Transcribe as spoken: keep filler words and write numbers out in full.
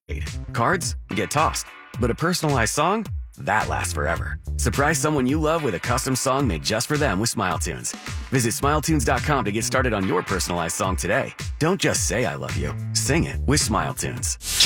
Cards get tossed, but a personalized song, that lasts forever. Surprise someone you love with a custom song made just for them with SmileTunes. Visit Smile Tunes dot com to get started on your personalized song today. Don't just say I love you. Sing it with SmileTunes.